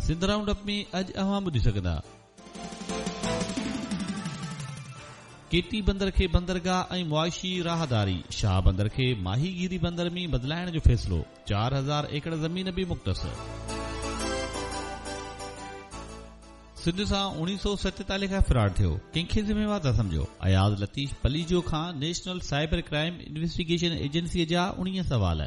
Sindh round up में अॼु अवां ॿुधी सघंदा। केटी बंदर खे बंदरगाह ऐं मुआशी राहदारी, शाह बंदर खे माहीगीरी बंदर में बदिलाइण जो फ़ैसिलो, 4000 एकड़ ज़मीन बि मुख़्तस। सिंध सां 1947 खां फरार थियो, कंहिंखे ज़िम्मेवार था समझो? अयाज़ लतीफ़ पलीजो खां नेशनल साइबर क्राइम इन्वेस्टिगेशन एजेंसीअ जा 19 सवाल।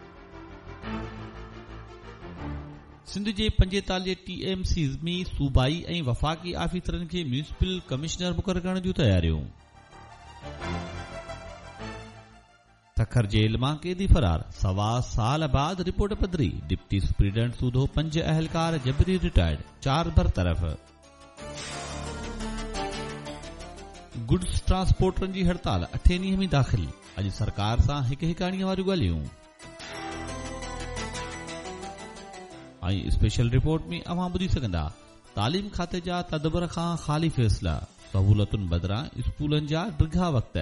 सिंध जे 45 TMCs में सूबाई ऐं वफ़ाक़ी आफ़ीसरनि खे म्यूनिसिपल कमिश्नर मुक़ररु करण जूं तयारियूं। तखर जेल मां कैदी फरार, 1.25 साल बाद रिपोर्ट पधरी, डिप्टी सुप्रीडेंट सूधो 5 अहलकार जबरी रिटायर्ड, 4 बरतरफ़। गुड्स ट्रांसपोर्टरनि जी हड़ताल 8 ॾींहं में दाख़िल, अॼु सरकार सां हिकहिकाणीअ वारियूं ॻाल्हियूं। ऐं स्पेशल रिपोर्ट में अवां ॿुधी सघंदा, तालीम खाते जा तदबर खां ख़ाली फ़ैसिला, सहूलतुनि बदिरां स्कूलनि जा डिघा वक़्त।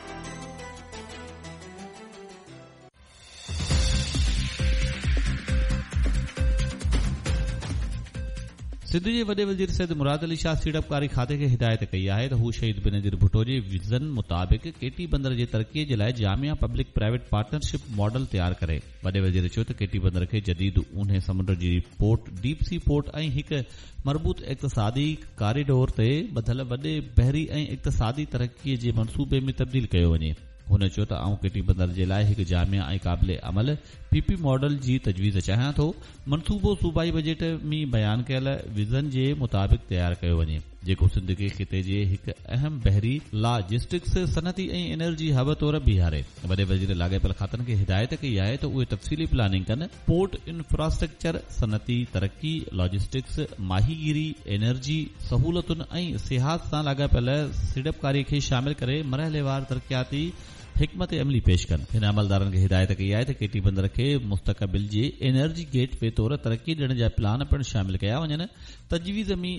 सिंध जे वॾे वज़ीर सैयद मुराद अली शाह सीड़पकारी खाते खे हिदायत कई आहे त हू शहीद बेनज़ीर भुट्टो जे विज़न मुताबिक़ केटी बंदर जे तरक़ीअ जे लाइ Jamia public private partnership model तयार करे। वॾे वज़ीर चयो त केटी बंदर खे जदीद ऊन्हे समुंड जी पोर्ट, डीप सी पोर्ट ऐं हिकु मरबूत इक़्तिसादी कॉरिडोर ते ॿधल वॾे बहरी ऐं इक़्तिसादी तरक़ीअ जे मंसूबे में तब्दील कयो वञे। हुन चयो त आऊं केटी बंदर जे लाइ हिकु जामिया ऐं क़ाबिल अमल PP मॉडल जी तजवीज़ चाहियां थो। मंसूबो सूबाई बजट में बयान कयल विज़न जे मुताबिक़ तयार कयो वञे, जेको सिंध खे खिते जे हिकु अहम बहरी लॉजिस्टिक्स, सनती ऐं एनर्जी हब तौर बीहारे। वॾे वज़ीर लाॻापियल खातनि खे हिदायत कई आहे त उहे तफ़सीली प्लानिंग कनि, पोर्ट इंफ्रास्ट्रक्चर, सनती तरक़ी, लॉजिस्टिक्स, माहीगीरी, एनर्जी सहूलतुनि ऐं सियाहत सां लाॻापियल सीड़पकारी खे शामिल करे मरहलेवार तरक़ियाती हिकमत अमली पेश कनि। हिन अमलदारनि खे हिदायत कई आहे त केटी बंदर खे मुस्तक़बिल जे एनर्जी गेटवे तौर तरक़ी ॾियण जा प्लान पिणु शामिल कया वञनि। तजवीज़ में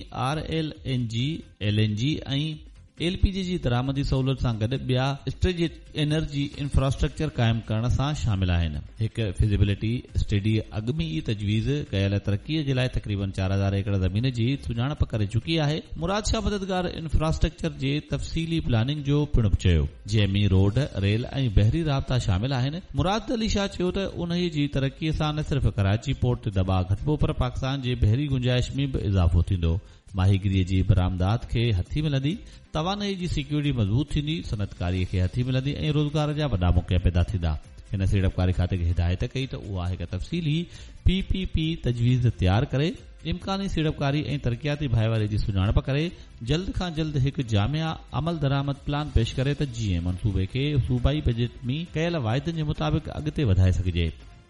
RLNG, LNG ऐं LPG जी दरामदी सहूलत सां गॾु ॿिया स्ट्रेटेजिक एनर्जी इंफ्रास्ट्रक्चर क़ाइमु करण सां शामिल आहिनि। हिकु फिजिबिलिटी स्टडी अॻु में ई तजवीज़ कयल तरक़ीअ जे लाइ तक़रीबन 4000 एकड़ ज़मीन जी सुञाणप करे चुकी आहे। मुराद शाह मददगार इंफ्रास्ट्रक्चर जे तफ़सीली प्लानिंग जो पिणु चयो, जंहिं में रोड, रेल ऐं बहरी राब्ता शामिल आहिनि। मुराद अली शाह चयो त उन जी तरक़ीअ सां न सिर्फ़ कराची पोर्ट ते दबाव घटिबो, पर पाकिस्तान जे बहरी गुंजाइश में बि इज़ाफ़ो थींदो। माहीगीरीअ जी बरामदात खे हथी मिलंदी, तवानाई जी सिक्योरिटी मज़बूत थींदी, सनतकारीअ खे हथी मिलंदी ऐं रोज़गार जा वॾा मौक़ा पैदा थींदा। हिन सीड़पकारी खाते खे हिदायत कई त उहा हिकु तफ़सीली PPP तजवीज़ तयार करे, इम्कानी सीड़पकारी ऐं तरक़ियाती भाईवारी जी सुञाणप करे, जल्द खां जल्द हिकु जामिया अमल दरामद प्लान पेश करे त जीअं मंसूबे खे सूबाई बजट में कयल वाइदनि जे मुताबिक़ अॻिते वधाए सघिजे।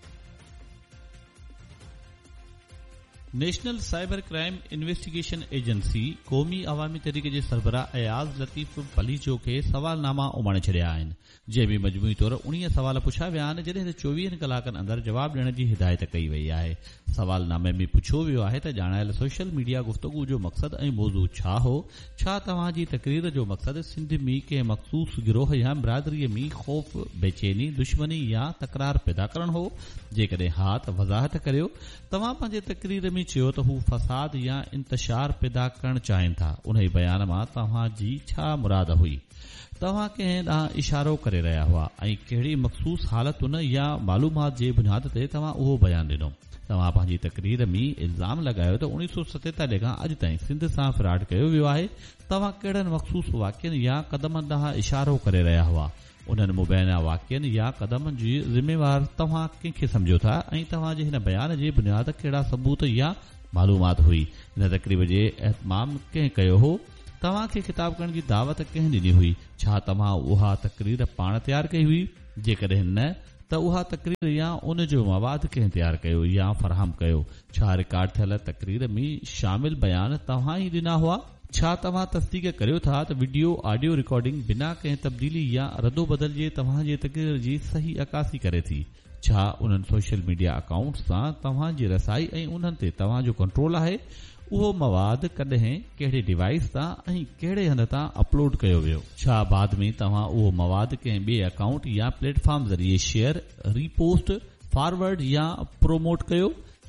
National cyber crime investigation agency क़ौमी अवामी तहरीक जे सरबराह अयाज़ लतीफ़ पलीजो खे सवालनामा उमाणे छॾिया आहिनि, जंहिं में मजमूई तौर 19 सवाल पुछिया विया आहिनि, जॾहिं त 24 कलाकनि अंदर जवाब ॾियण जी हिदायत कई वई आहे। सवालनामे में पुछियो वियो आहे त ॼाणायल सोशल मीडिया गुफ़्तगू जो मक़सदु ऐं मौज़ू छा हो? छा तव्हां जी तक़रीर जो मक़सदु सिंध में कंहिं मख़सूस गिरोह या बिरादरीअ में ख़ौफ़, बेचैनी, दुश्मनी या तकरार पैदा करणु हो? जेकॾहिं हा त वज़ाहत करियो। तव्हां पंहिंजे तक़रीर में चयो त हू फ़साद या इंतशार पैदा करणु चाहिनि था। उन ई बयान मां तव्हां जी छा मुराद हुई? तव्हां कंहिं ॾांहुं इशारो करे रहिया हुआ ऐं कहिड़ी मख़सूस हालतुनि या मालूमात जे बुनियाद ते तव्हां उहो बयानु ॾिनो? तव्हां पंहिंजी तक़रीर में इल्ज़ाम लॻायो त 1947 खां अॼु ताईं सिंध सां फ्रॉड कयो वियो आहे। तव्हां कहिड़नि मख़सूस वाक़िअनि या क़दमनि ॾांहुं इशारो करे रहिया हुआ? उन्हनि मुबैना वाक़िअनि या क़दमनि जी ज़िम्मेवार तव्हां कंहिंखे सम्झो था ऐं तव्हां जे हिन बयान जे बुनियाद कहिड़ा सबूत या मालूमात हुई? हिन तक़रीब जे एहतमाम कंहिं कयो हो? तव्हां खे ख़िताब करण जी दावत कंहिं ॾिनी हुई? छा तव्हां उहा तक़रीर पाण तयारु कई हुई? जेकॾहिं न त उहा तक़रीर या उन जो मवाद कंहिं तयारु कयो या फ़राहम कयो? छा रिकॉर्ड थियल तक़रीर में शामिल बयान तव्हां ई ॾिना हुआ? छा तव्हां तस्दीक करियो था त वीडियो ऑडियो रिकॉर्डिंग बिना कंहिं तब्दीली या रदो बदल जे तव्हां जे तक़रीर जी सही अकासी करे थी? छा उन्हनि सोशल मीडिया अकाउंट्स सां तव्हां जी रसाई ऐं उन्हनि ते तव्हां जो कंट्रोल आहे? उहो मवाद कॾहिं, कहिड़े डिवाइस तां ऐं कहिड़े हंध तां अपलोड कयो वियो? छा बाद में तव्हां उहो मवाद कंहिं ॿिए अकाउंट या प्लेटफॉर्म ज़रिए शेयर, रीपोस्ट, फॉरवर्ड या प्रोमोट कयो?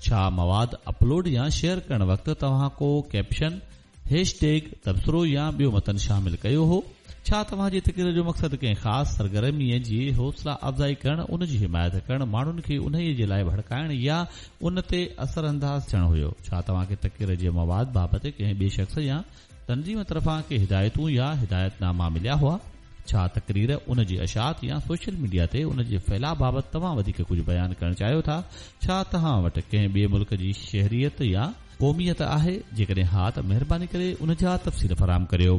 छा मवाद अपलोड या शेयर करण वक़्तु तव्हां को कैप्शन, हैशटैग, तबसरो या ॿियो मतन शामिल कयो हो? छा तव्हां जी तकरीर जो मक़सद कंहिं ख़ासि सरगर्मीअ जी हौसला अफ़ज़ाई करण, उन जी हिमायत करण, माण्हुनि खे उन जे लाइ भड़काइण या उन ते असर अंदाज़ थियणु हुयो? छा तव्हां खे तकरीर जे मवाद बाबति कंहिं ॿिए शख़्स या तंज़ीम तरफ़ां के हिदायतूं या हिदायतनामा मिलिया हुआ? छा तकरीर उन जी अशात या सोशल मीडिया ते उन जे फैलाव बाबति तव्हां वधीक कुझु बयानु करणु चाहियो था? छा तव्हां वटि कंहिं ॿिए मुल्क जी शहरियत या क़ौमियत आहे? जेकॾहिं हा त महिरबानी करे उन जा तफ़सील फराहम करियो।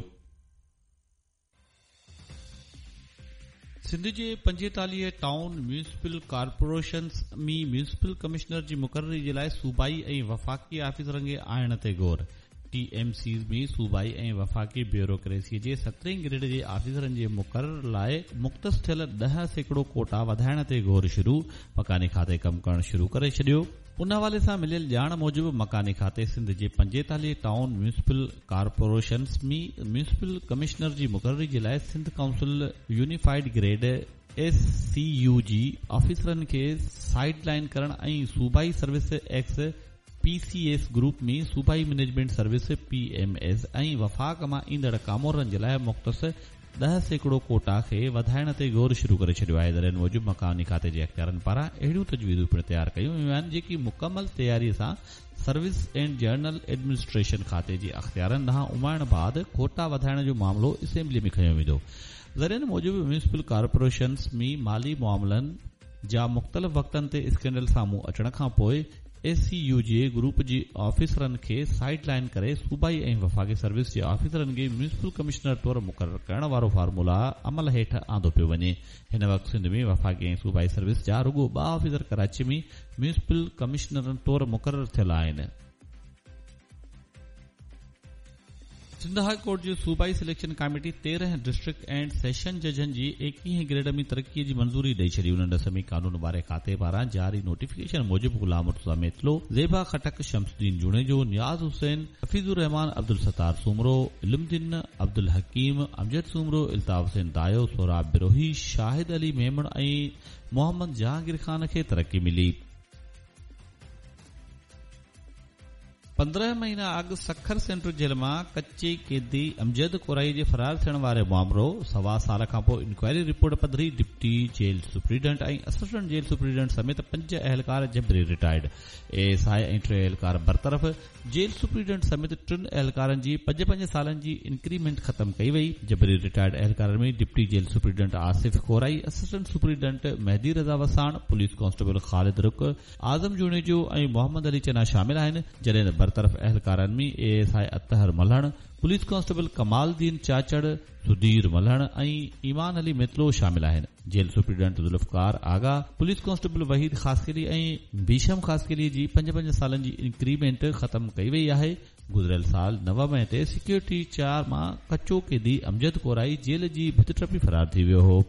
सिंध जे 45 टाउन म्यूनिसिपल कॉर्पोरेशन्स में म्यूनिसिपल कमिश्नर जी मुक़ररी जे लाइ सूबाई ऐं वफ़ाक़ी आफ़ीसरनि खे आणण ते गौर। TMCs में सूबाई ऐं वफ़ाक़ी ब्यूरोक्रेसी जे 17 ग्रेड जे आफ़ीसरनि जे मुक़रर लाइ मुख़्तस थियल 10% कोटा वधाइण ते गौर शुरू। मकानी खाते कमु करणु शुरू करे छॾियो। उन हवाले सां मिलियल ॼाण मूजिबि मकानी खाते सिंध जे 45 टाउन म्यूनिसिपल कॉर्पोरेशन्स में म्यूनिसिपल कमिश्नर जी मुक़ररी जे लाइ Sindh council unified grade SCUG ऑफिसरनि खे साइड लाइन करण ऐं सूबाई सर्विस एक्स PCS ग्रुप में सूबाई मैनेजमेंट सर्विस PMS ऐं वफ़ाक़ मां ईंदड़ कामोरनि जे लाइ मुख़्तस 10% कोटा खे वधाइण ते गौर शुरू करे छॾियो आहे। दरियनि मूजिबि मकानी खाते जे अख़्तियारनि पारां अहिड़ियूं तजवीज़ूं पिणु तयारु कयूं वियूं आहिनि जेकी मुकमल तयारीअ सां सर्विस एंड जनरल एडमिनिस्ट्रेशन खाते जे अख़्तियारनि ॾांहुं उमाइण बाद कोटा वधाइण जो मामिलो असेंबली में खयो वेंदो। ज़रियनि मूजिबि म्यूनिसिपल कॉर्पोरेशन्स में माली मामलनि जा मुख़्तलिफ़ वक़्तनि ते स्कैंडल साम्हूं अचण खां पोइ SCUG ग्रुप जी ऑफिसरनि खे साइड लाइन करे सूबाई ऐं वफ़ाक़ी सर्विस जे ऑफिसरनि खे म्यूनिसिपल कमिश्नर तौरु मुक़ररु करण वारो फार्मूला अमल हेठि आंदो पियो वञे। हिन वक़्तु सिंध में वफ़ाक़ी ऐं सूबाई सर्विस जा रुॻो 2 ऑफिसर कराची में म्यूनिसिपल कमिश्नरनि तौरु मुक़ररु थियल आहिनि। सिंध हाई कोर्ट जी सूबाई selection committee 13 district and session जजनि ji 21 grade में तरक़ीअ जी मंज़ूरी ॾेई छॾी। उन रस्मी कानून बारे खाते पारां जारी नोटिफिकेशन मूजिबि गुलाम मुर्तज़ा मेतलो, ज़ेबा खटक, शमसुद्दीन जुणेजो, नियाज़ हुसैन, हफीज़ुर रहमान, अब्दुल सत्तार सूमरो, इल्मुद्दीन अब्दुल हकीम, अमजद सूमरो, इल्ताफ़ हुसैन दायो, सोराब बिरोही, शाहिद अली मेमण ऐं मोहम्मद जहांगीर खान खे तरक़ी मिली। 15 महीना अॻु सखर सेंट्रल जेल मां कच्चे कैदी अमजद कोराई जे फरार थियण वारे मामलो 1.25 साल खां पोइ inquiry report पधरी deputy jail superintendent ऐं असिस्टेंट जेल सुप्रीडेंट समेत 5 अहलकार जबरी रिटायर्ड। ASI ऐं 3 अहलकार बरतरफ़। जेल सुप्रीडेंट समेत 3 अहलकारनि जी 5 सालनि जी इंक्रीमेंट ख़त्म कई वई। जबरी रिटायर्ड अहलकारनि में deputy jail superintendent Asif Core i, assistant superintendent मेहदी रज़ा वसाण, पुलिस कांस्टेबल ख़ालिद रुक, आज़म जुणेजो ऐं मोहम्मद अली चना शामिल आहिनि। जॾहिं बरतरफ़ अहलकारनि में ASI Athar मल्हण, police constable Kamaluddin चाचड़, Sudhir मल्हण ऐं ईमान अली मेतलो शामिल आहिनि। जेल सुप्रीडेंट ज़ुल्फ़कार आगा, पुलिस कांस्टेबल वहीद ख़ासकेली ऐं भीशम ख़ासकेली जी 5 सालनि जी इंक्रीमेंट ख़त्म कई वई आहे। गुज़िरियल साल 9 मई ते सिक्योरिटी 4 मां कचो कैदी अमजद कोराई जेल जी भित टपी फरार थी वियो हो।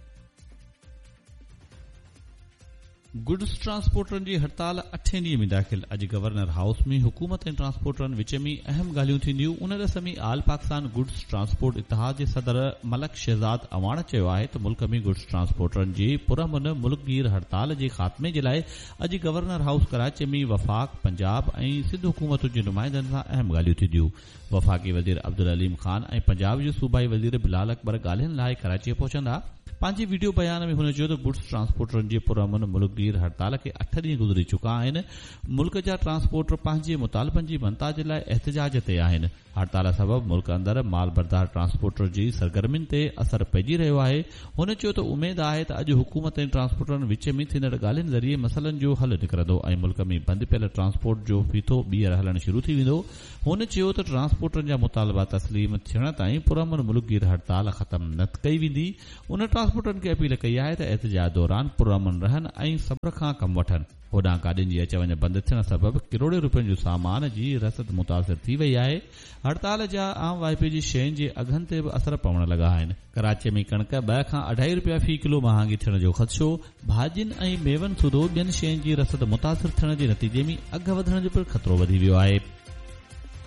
गुड्स ट्रांसपोर्टरनि जी हड़ताल 8 ॾींहं में दाख़िल। अॼु गवर्नर हाउस में हुकूमत ऐं ट्रांसपोर्टरनि विच में अहम ॻाल्हियूं थींदियूं। उन रस्मी आल पाकिस्तान गुड्स ट्रांसपोर्ट इतिहाद जे सदर मलक शहजाद अवाण चयो आहे त मुल्क में गुड्स ट्रांसपोर्टरनि जी पुरअमन मुल्कगीर हड़ताल जे ख़ात्मे जे लाइ अॼु गवर्नर हाउस कराची में वफ़ाक़, पंजाब ऐं सिंध हुकूमत जे नुमाइंदनि सां अहम ॻाल्हियूं थींदियूं। वफ़ाक़ी वज़ीर अब्दुल अलीम ख़ान ऐं पंजाब जे सूबाई वज़ीर बिलाल अकबर ॻाल्हियुनि लाइ कराची पहुचंदा। पंहिंजे वीडियो बयान में हुन चयो त गुड्स ट्रांसपोर्टरनि जे पुरअमन मुल्कगीर हड़ताल खे 8 ॾींहं गुज़री चुका आहिनि। मुल्क जा ट्रांसपोर्टर पंहिंजे मुतालबनि जी मनता जे लाइ एहतजाज ते आहिनि। हड़ताल सबबि मुल्क अंदर माल बरदार ट्रांसपोर्टर जी सरगर्मियुनि ते असर पइजी रहियो आहे। हुन चयो त उमेद आहे त अॼु हुकूमत ऐं ट्रांसपोर्टरनि विच में थींदड़ ॻाल्हियुनि ज़रिए मसइलनि जो हल निकिरंदो ऐं मुल्क में बंदि पियल ट्रांसपोर्ट जो फीथो ॿीहर हलणु शुरू थी वेंदो। हुन चयो त ट्रांसपोर्टरनि जा मुतालबा तस्लीम थियण ताईं पुरअमन मुल्कगीर हड़ताल ख़त्म न कई वेंदी। उन ट्रांसपोर्टरनि खे अपील कई आहे त एहतजाज दौरान पुरअमन रहनि ऐं सब्र खां कमु वठनि। होॾां गाॾियुनि जी अच वञ बंदि थियण सबबि किरोड़े रुपयनि जो सामान जी रसद मुतासिर थी वई आहे। हड़ताल जा आम वाइपे जी शयुनि जे अघनि ते बि असर पवण लॻा आहिनि। कराची में कणिक 2 खां 2.5 रुपया फ़ी किलो महांगी थियण जो ख़दशो। भाॼियुनि ऐं मेवनि सूधो ॿियनि शयुनि जी रसद मुतासिर थियण जे नतीजे में अघ वधण जो पिणु ख़तरो वधी वियो आहे।